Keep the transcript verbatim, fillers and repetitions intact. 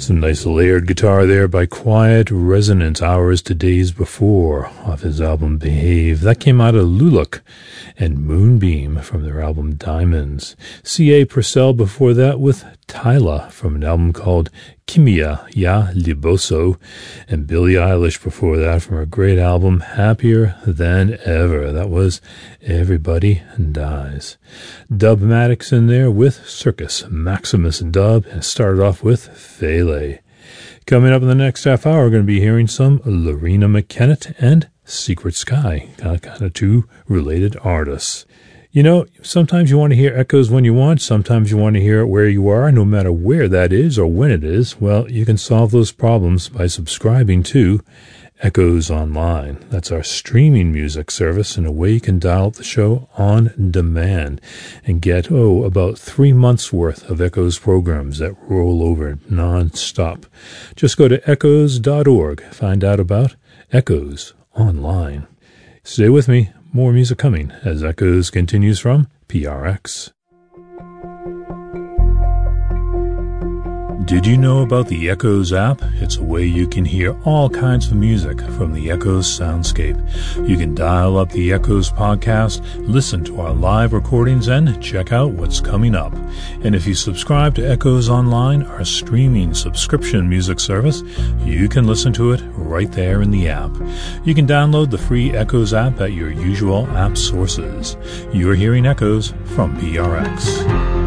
Some nice layered guitar there by Quiet Resonance, Hours to Days Before, off his album Behave. That came out of Luluk, and Moonbeam from their album Diamonds. C A Purcell before that with Tyla from an album called Kimia Ya Liboso, and Billie Eilish before that from her great album Happier Than Ever. That was Everybody Dies. Dubmatic's in there with Circus Maximus Dub, and started off with Fele. Coming up in the next half hour, we're going to be hearing some Lorena McKennitt and Secret Sky, kind of, kind of two related artists. You know, sometimes you want to hear echoes when you want, sometimes you want to hear it where you are, no matter where that is or when it is. Well, you can solve those problems by subscribing to Echoes Online. That's our streaming music service, in a way you can dial up the show on demand and get, oh, about three months worth of Echoes programs that roll over non-stop. Just go to echoes dot org, find out about Echoes Online. Stay with me. More music coming as Echoes continues from P R X. Did you know about the Echoes app? It's a way you can hear all kinds of music from the Echoes soundscape. You can dial up the Echoes podcast, listen to our live recordings, and check out what's coming up. And if you subscribe to Echoes Online, our streaming subscription music service, you can listen to it right there in the app. You can download the free Echoes app at your usual app sources. You're hearing Echoes from P R X.